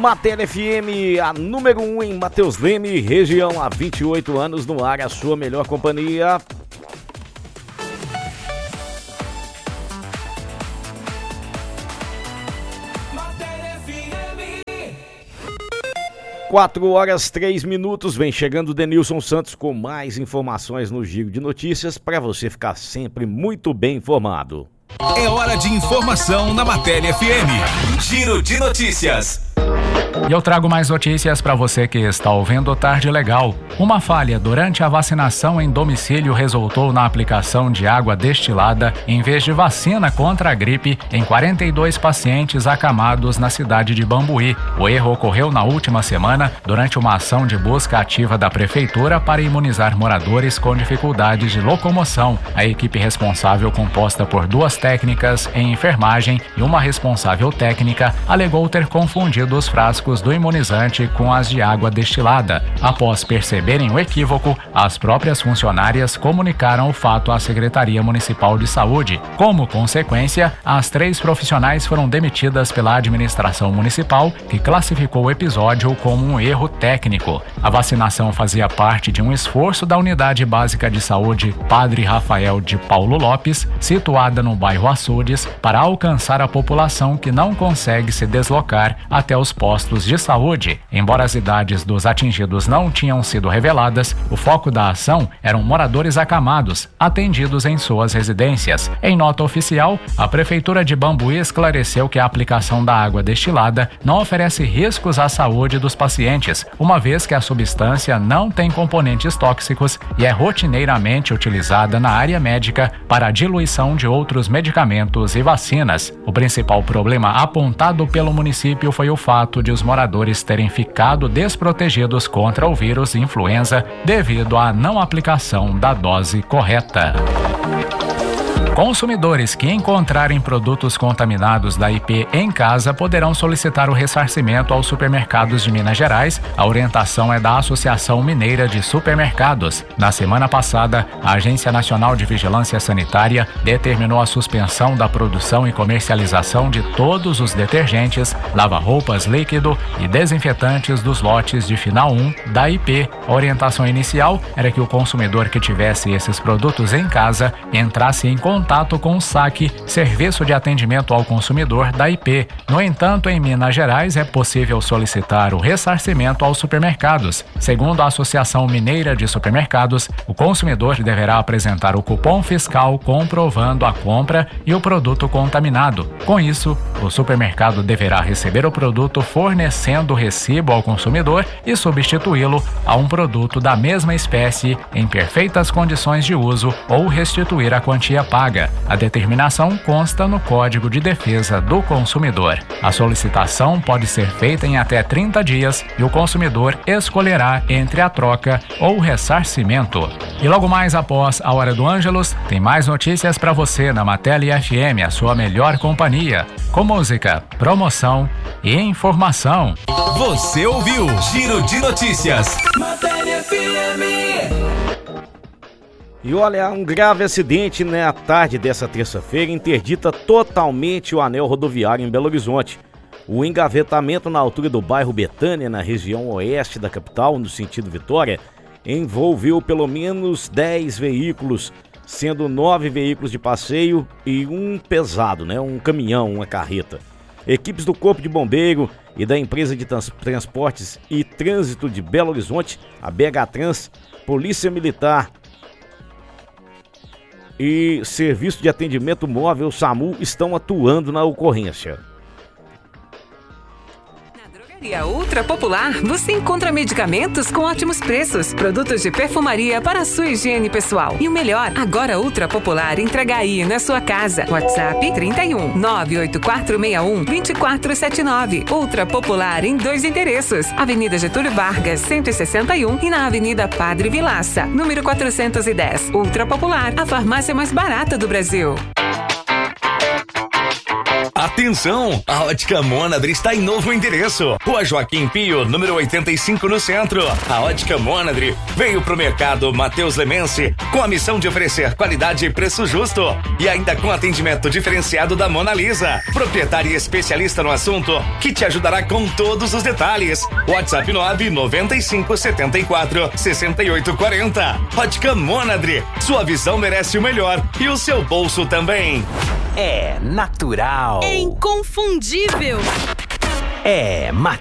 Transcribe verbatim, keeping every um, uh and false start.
Matéria F M, a número um em Mateus Leme, região, há vinte e oito anos no ar, a sua melhor companhia. quatro horas, três minutos, vem chegando o Denilson Santos com mais informações no Giro de Notícias para você ficar sempre muito bem informado. É hora de informação na Matéria F M. Giro de Notícias. E eu trago mais notícias para você que está ouvindo Tarde Legal. Uma falha durante a vacinação em domicílio resultou na aplicação de água destilada em vez de vacina contra a gripe em quarenta e dois pacientes acamados na cidade de Bambuí. O erro ocorreu na última semana durante uma ação de busca ativa da prefeitura para imunizar moradores com dificuldades de locomoção. A equipe responsável, composta por duas técnicas em enfermagem e uma responsável técnica, alegou ter confundido os frascos do imunizante com as de água destilada. Após perceberem o equívoco, as próprias funcionárias comunicaram o fato à Secretaria Municipal de Saúde. Como consequência, as três profissionais foram demitidas pela administração municipal, que classificou o episódio como um erro técnico. A vacinação fazia parte de um esforço da Unidade Básica de Saúde Padre Rafael de Paulo Lopes, situada no bairro Açudes, para alcançar a população que não consegue se deslocar até os postos de saúde. Embora as idades dos atingidos não tinham sido reveladas, o foco da ação eram moradores acamados, atendidos em suas residências. Em nota oficial, a Prefeitura de Bambuí esclareceu que a aplicação da água destilada não oferece riscos à saúde dos pacientes, uma vez que a substância não tem componentes tóxicos e é rotineiramente utilizada na área médica para a diluição de outros medicamentos e vacinas. O principal problema apontado pelo município foi o fato de os moradores terem ficado desprotegidos contra o vírus influenza devido à não aplicação da dose correta. Consumidores que encontrarem produtos contaminados da I P em casa poderão solicitar o ressarcimento aos supermercados de Minas Gerais. A orientação é da Associação Mineira de Supermercados. Na semana passada, a Agência Nacional de Vigilância Sanitária determinou a suspensão da produção e comercialização de todos os detergentes, lava-roupas líquido e desinfetantes dos lotes de final um da I P. A orientação inicial era que o consumidor que tivesse esses produtos em casa entrasse em contato contato com o S A C, Serviço de Atendimento ao Consumidor da I P. No entanto, em Minas Gerais é possível solicitar o ressarcimento aos supermercados. Segundo a Associação Mineira de Supermercados, o consumidor deverá apresentar o cupom fiscal comprovando a compra e o produto contaminado. Com isso, o supermercado deverá receber o produto fornecendo o recibo ao consumidor e substituí-lo a um produto da mesma espécie em perfeitas condições de uso ou restituir a quantia paga. A determinação consta no Código de Defesa do Consumidor. A solicitação pode ser feita em até trinta dias e o consumidor escolherá entre a troca ou o ressarcimento. E logo mais após a Hora do Ângelus, tem mais notícias para você na Matéria F M, a sua melhor companhia, com música, promoção e informação. Você ouviu Giro de Notícias. Matéria F M. E olha, um grave acidente na tarde dessa terça-feira interdita totalmente o anel rodoviário em Belo Horizonte. O engavetamento na altura do bairro Betânia, na região oeste da capital, no sentido Vitória, envolveu pelo menos dez veículos, sendo nove veículos de passeio e um pesado, né, um caminhão, uma carreta. Equipes do Corpo de Bombeiro e da Empresa de Trans- Transportes e Trânsito de Belo Horizonte, a B H Trans, Polícia Militar e Serviço de Atendimento Móvel SAMU estão atuando na ocorrência. E a Ultra Popular, você encontra medicamentos com ótimos preços, produtos de perfumaria para a sua higiene pessoal. E o melhor, agora a Ultra Popular entrega aí na sua casa. WhatsApp trinta e um, nove oito quatro seis um, dois quatro sete nove. Ultra Popular em dois endereços. Avenida Getúlio Vargas, cento e sessenta e um e na Avenida Padre Vilaça, número quatrocentos e dez. Ultra Popular, a farmácia mais barata do Brasil. A Atenção! A Ótica Mônadre está em novo endereço. Rua Joaquim Pio, número oitenta e cinco, no centro. A Ótica Mônadre veio pro mercado Matheus Lemense com a missão de oferecer qualidade e preço justo. E ainda com atendimento diferenciado da Mona Lisa, proprietária e especialista no assunto, que te ajudará com todos os detalhes. WhatsApp nove nove cinco sete quatro seis oito quatro zero. Ótica Mônadre, sua visão merece o melhor e o seu bolso também. É natural. É inconfundível. É material.